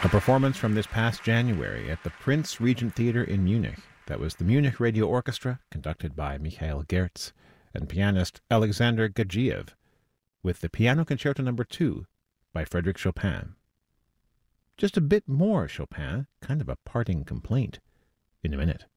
A performance from this past January at the Prince Regent Theatre in Munich. That was the Munich Radio Orchestra, conducted by Michael Gertz, and pianist Alexander Gagiev, with the Piano Concerto No. 2 by Frédéric Chopin. Just a bit more Chopin, kind of a parting complaint, in a minute.